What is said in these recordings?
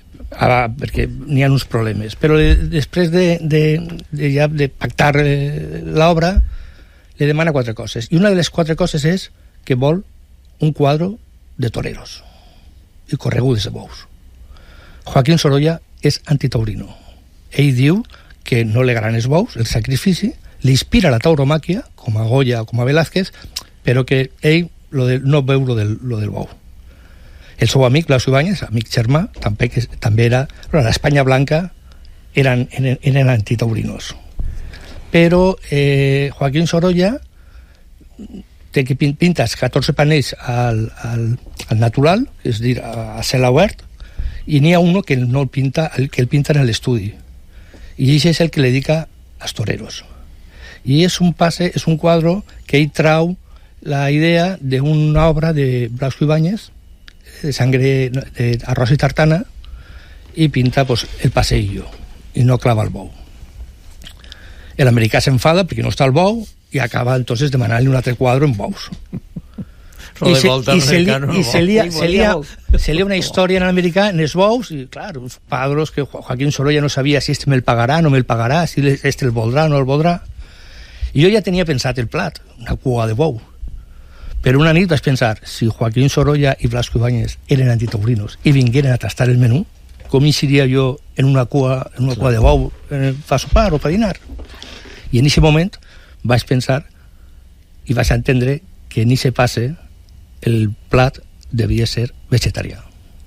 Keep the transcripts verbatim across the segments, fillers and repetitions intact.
ah, perquè n'hi ha uns problemes. Però le, després de, de, de, ja de pactar eh, l'obra, li demana quatre coses. I una de les quatre coses és que vol un quadre de toreros i corregudes de bous. Joaquín Sorolla és antitaurino. Ell diu que no li agraden els bous, el sacrifici, li inspira la tauromàquia, com a Goya o com a Velázquez, però que ell lo de, no veu lo del, lo del bou. El seu amic, Blas Ibáñez, amic germà, també, que, també era... Bueno, l'Espanya Blanca eren, eren, eren antitaurinos. Però eh, Joaquín Sorolla té que pintar catorze panells al, al, al natural, és a dir, a, a cel obert, i n'hi ha uno que no el pinta, el, que el pinta en l'estudi. I ell és el que le dedica als toreros. I és un passe, és un quadre que ell trau la idea d'una obra de Blas Ibáñez, de sangre de arròs i tartana, i pinta pues, el passeillo, i no clava el bou. L'americà s'enfada perquè no està el bou i acaba entonces demanant-li un altre quadre en bous. I se, i se, li, i se, lia, se, lia, se lia una història en l'americà en els bous, i clar, uns padros que Joaquín Sorolla no sabia si este me'l pagarà, no me'l pagarà, si este el voldrà, no el voldrà. I jo ja tenia pensat el plat, una cua de bou. Però una nit vaig pensar, si Joaquín Sorolla i Blasco Ibáñez eren antitaurinos i vingueren a tastar el menú, com hi seria jo en una cua, en una cua de bou per sopar o per dinar? I en aquest moment vaig pensar i vaig entendre que en aquest passe el plat devia ser vegetarià.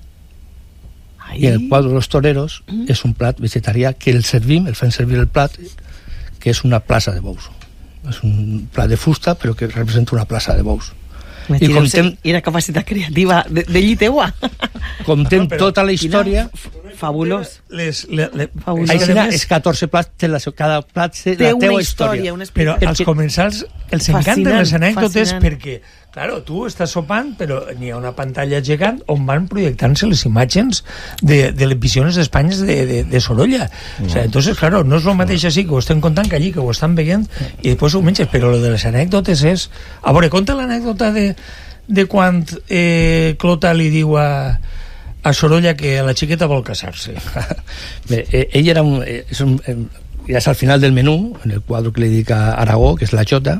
Ai. I el quadre de los toreros mm. és un plat vegetarià que el servim, el fem servir el plat, que és una plaça de bous. És un plat de fusta, però que representa una plaça de bous. I com tem... I la capacitat creativa de, de lli teua. Com tem no, tota la història... Fabulós. Les, les, les, Aixina, és catorze plats, té la, cada plat té la teua història. Una però als comensals els encanten les anècdotes fascinant. Perquè, claro, tu estàs sopant, però n'hi ha una pantalla gegant on van projectant-se les imatges de, de les visions d'Espanya de, de, de Sorolla. No. O sea, entonces, claro, no és el mateix així que ho estem contant que allí, que ho estan veient i després ho menges, però lo de les anècdotes és... A veure, conta l'anècdota de, de quan eh, Clota li diu a a Sorolla que la xiqueta vol casar-se. Bé, ell era un, és un... Ja és al final del menú, en el quadre que li dedica Aragó, que és la Xota,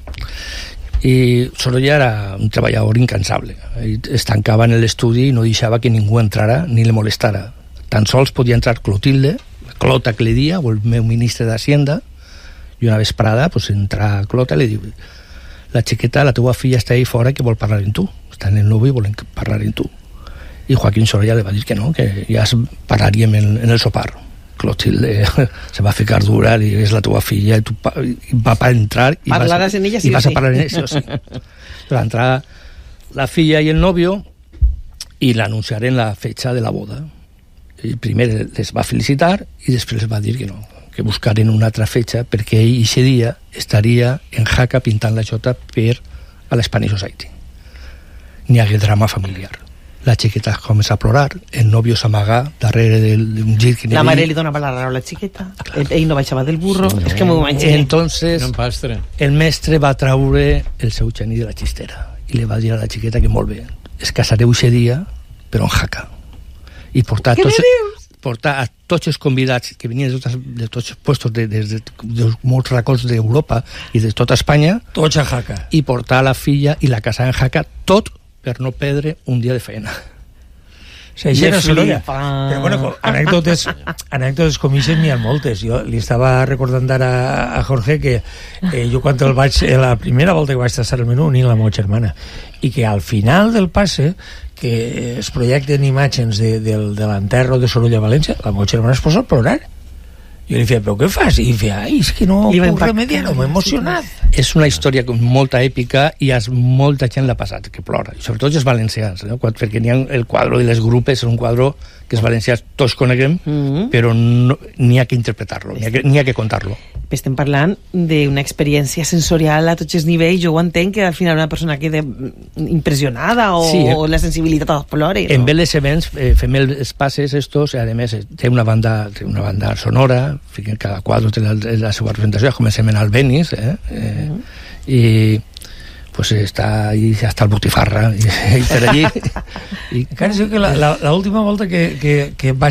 i Sorolla era un treballador incansable. Ell es tancava en l'estudi i no deixava que ningú entrara ni le molestara. Tan sols podia entrar Clotilde, la Clota que li dia, o el meu ministre d'Hacienda, i una vesprada pues, entra Clota i li diu: la xiqueta, la teua filla està ahí fora que vol parlar amb tu. Està en el nuvi i volen parlar amb tu. I Joaquín Sorolla li va dir que no, que ja parlaríem en, en el sopar. Clotilde se va ficar dura i és la teva filla i, tu, i va per entrar i parlaràs en ella sí i vas sí. a parlar en ella sí. Va entrar la filla i el novio i l'anunciaren la fecha de la boda. I primer les va felicitar i després les va dir que no, que buscaren una altra fecha perquè ell aquest dia estaria en Jaca pintant la Xota per a l'Spanish Society. N'hi hagué drama familiar. La xiqueta comença a plorar, el novio s'amaga darrere d'un gir que... La mare li donava la raó a la xiqueta, claro. Ell no baixava del burro, sí, no. És que m'ho imagino. Entonces, el mestre va traure el seu geni de la xistera i li va dir a la xiqueta que molt bé, es casareu aquest dia, però en Jaca. I portar tots, portar a tots els convidats que venien de, totes, de tots els puestos de, de, de, de molts racons d'Europa i de tota Espanya, tots a Jaca. I portar la filla i la casar en Jaca, tot per no perdre un dia de feina. Sí, això era Sorolla. Però bueno, anècdotes, anècdotes com ixes n'hi ha moltes. Jo li estava recordant ara a Jorge que eh, jo quan el vaig, la primera volta que vaig tastar el menú ni la meva germana, i que al final del passe que es projecten imatges de, de, de l'enterro de Sorolla a València, la meva germana es posa a plorar. Jo li feia, però què fas? I feia, ai, és que no puc remediar, no m'he emocionat. És una història com molta èpica i has molta gent l'ha passat, que plora. I sobretot els valencians, no? Perquè n'hi ha el quadre de les grupes, és un quadre que els valencians tots coneguem, mm-hmm. però no, n'hi ha que interpretar-lo, n'hi ha que, n'hi ha que contar-lo. Estem parlant d'una experiència sensorial a tots els nivells. Jo ho entenc que al final una persona queda impressionada o, sí, eh? o la sensibilitat als plores. En no? els events eh, fem els passes estos, a més té una banda, té una banda sonora, cada quadre té la, la seva representació, comencem en Albéniz, eh? eh mm-hmm. i pues està ahí hasta el Botifarra i, i per allí i... encara sé que l'última volta que, que, que vaig